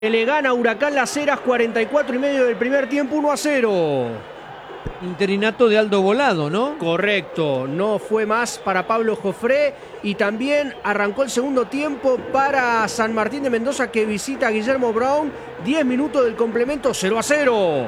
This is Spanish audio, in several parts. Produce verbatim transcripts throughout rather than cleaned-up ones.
Le gana Huracán Las Heras, cuarenta y cuatro y medio del primer tiempo, uno a cero. Interinato de Aldo Volado, ¿no? Correcto, no fue más para Pablo Jofré y también arrancó el segundo tiempo para San Martín de Mendoza, que visita a Guillermo Brown. diez minutos del complemento, cero a cero.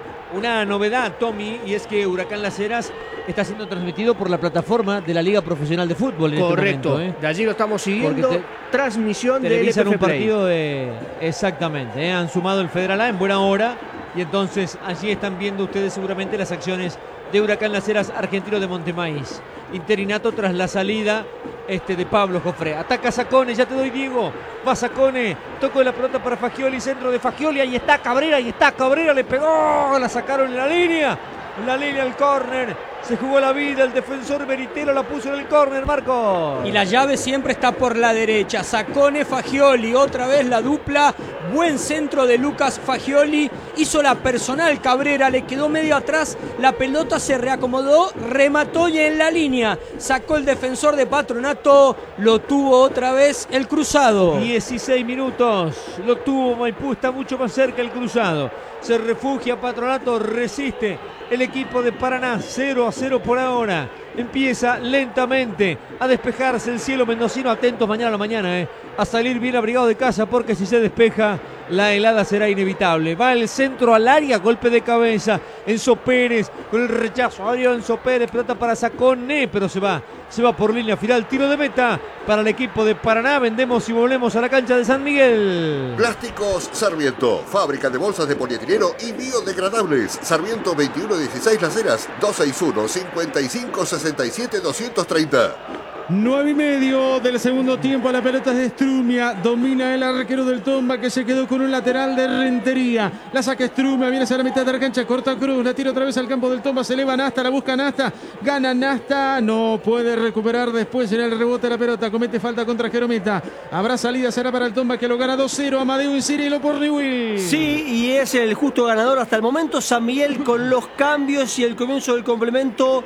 Una novedad, Tommy, y es que Huracán Las Heras está siendo transmitido por la plataforma de la Liga Profesional de Fútbol en Correcto, este momento, ¿eh? De allí lo estamos siguiendo. Te, transmisión de televisan L P F un partido de... Exactamente, ¿eh? Han sumado el Federal A en buena hora y entonces allí están viendo ustedes seguramente las acciones de Huracán Las Heras, Argentino de Montemaíz. Interinato tras la salida este, de Pablo Jofré. Ataca Sacone, ya te doy, Diego. Va Sacone, toco la pelota para Fagioli, centro de Fagioli, ahí está Cabrera, ahí está Cabrera, le pegó, la sacaron en la línea. En la línea el córner, se jugó la vida, el defensor Meritero la puso en el córner, Marcos. Y la llave siempre está por la derecha, Sacone, Fagioli, otra vez la dupla, buen centro de Lucas Fagioli, hizo la personal Cabrera, le quedó medio atrás, la pelota se reacomodó, remató y en la línea, sacó el defensor de Patronato, lo tuvo otra vez el cruzado. dieciséis minutos, lo tuvo Maipú, está mucho más cerca el cruzado, se refugia Patronato, resiste el equipo de Paraná, cero a cero por ahora. Empieza lentamente a despejarse el cielo mendocino. Atentos mañana a la mañana, eh, a salir bien abrigado de casa, porque si se despeja, la helada será inevitable. Va el centro al área, golpe de cabeza. Enzo Pérez con el rechazo. Abrió Enzo Pérez, pelota para Sacone, pero se va. Se va por línea final. Tiro de meta para el equipo de Paraná. Vendemos y volvemos a la cancha de San Miguel. Plásticos Sarmiento, fábrica de bolsas de polietileno y biodegradables. Sarmiento veintiuno dieciséis Las Heras, dos seis uno, cinco cinco, seis siete, dos tres cero. Nueve y medio del segundo tiempo, la pelota es de Strumia, domina el arquero del Tomba, que se quedó con un lateral de Rentería, la saca Strumia, viene hacia la mitad de la cancha, corta Cruz, la tira otra vez al campo del Tomba, se eleva Nasta, la busca Nasta, gana Nasta, no puede recuperar después en el rebote de la pelota, comete falta contra Jerometa, habrá salida, será para el Tomba, que lo gana dos cero, Amadeo Incirilo por Newell. Sí, y es el justo ganador hasta el momento, San Miguel, con los cambios y el comienzo del complemento.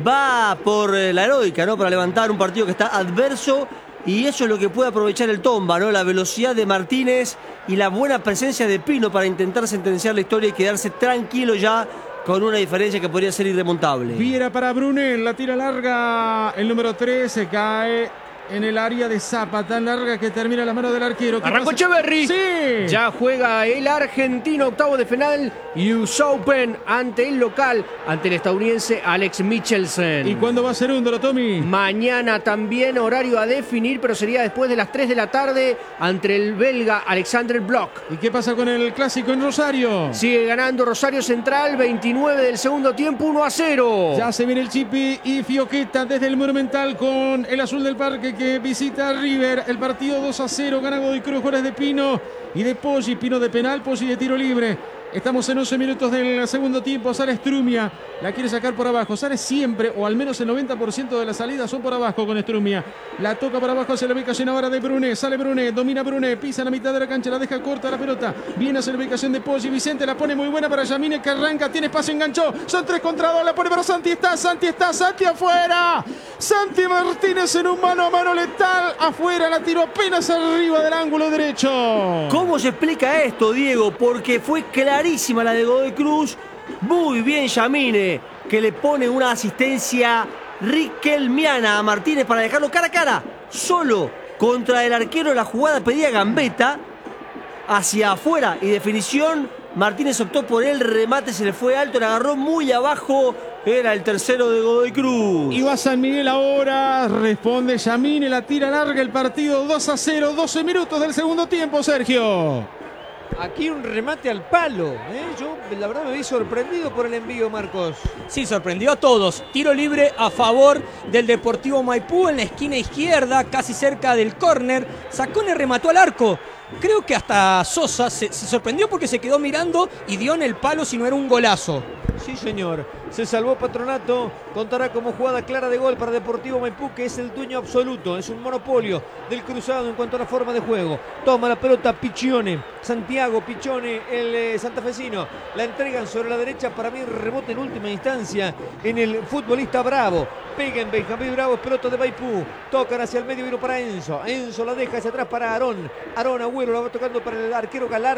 Va por la heroica, ¿no? Para levantar un partido que está adverso, y eso es lo que puede aprovechar el Tomba, ¿no? La velocidad de Martínez y la buena presencia de Pino para intentar sentenciar la historia y quedarse tranquilo ya con una diferencia que podría ser irremontable. Viera para Brunel, la tira larga, el número trece cae en el área de Zapa, tan larga que termina la mano del arquero. Arrancó Echeverri. Sí. Ya juega el argentino, octavo de final, U S Open, ante el local, ante el estadounidense Alex Michelsen. ¿Y cuándo va a ser Úndolo, Tommy? Mañana también, horario a definir, pero sería después de las tres de la tarde, ante el belga Alexander Bloch. ¿Y qué pasa con el clásico en Rosario? Sigue ganando Rosario Central, veintinueve del segundo tiempo, uno a cero. Ya se viene el Chipi y Fioqueta desde el Monumental con el azul del parque, que visita a River. El partido dos a cero, gana Godoy Cruz, goles de Pino y de Poggi, Pino de penal, Poggi de tiro libre. Estamos en once minutos del segundo tiempo, sale Strumia, la quiere sacar por abajo, sale siempre, o al menos el noventa por ciento de las salidas son por abajo con Strumia. La toca por abajo hacia la ubicación ahora de Brunet, sale Brunet, domina Brunet, pisa en la mitad de la cancha, la deja corta la pelota, viene hacia la ubicación de Poggi, Vicente la pone muy buena para Yamine, que arranca, tiene espacio, enganchó, son tres contra dos, la pone para Santi, está, Santi está, Santi afuera, Santi Martínez en un mano a mano letal, afuera, la tiró apenas arriba del ángulo derecho. ¿Cómo se explica esto, Diego? Porque fue clarísima la de Godoy Cruz, muy bien Yamine, que le pone una asistencia riquelmiana a Martínez para dejarlo cara a cara, solo contra el arquero. La jugada pedía gambeta hacia afuera y definición. Martínez optó por el remate, se le fue alto, le agarró muy abajo. Era el tercero de Godoy Cruz. Y va San Miguel ahora, responde Yamine, la tira larga, el partido dos a cero, doce minutos del segundo tiempo, Sergio. Aquí un remate al palo, ¿eh? Yo la verdad me vi sorprendido por el envío, Marcos. Sí, sorprendió a todos. Tiro libre a favor del Deportivo Maipú en la esquina izquierda, casi cerca del córner. Sacone remató al arco. Creo que hasta Sosa se, se sorprendió porque se quedó mirando y dio en el palo si no era un golazo. Sí, señor. Se salvó Patronato. Contará como jugada clara de gol para Deportivo Maipú, que es el dueño absoluto. Es un monopolio del cruzado en cuanto a la forma de juego. Toma la pelota Piccione. Santiago Piccione, el eh, santafesino. La entregan sobre la derecha. Para mí rebote en última instancia en el futbolista Bravo. Pega en Benjamín Bravo. Pelota de Maipú. Tocan hacia el medio, vino para Enzo. Enzo la deja hacia atrás para Aarón. Aarón a Agüero la va tocando para el arquero Galarza.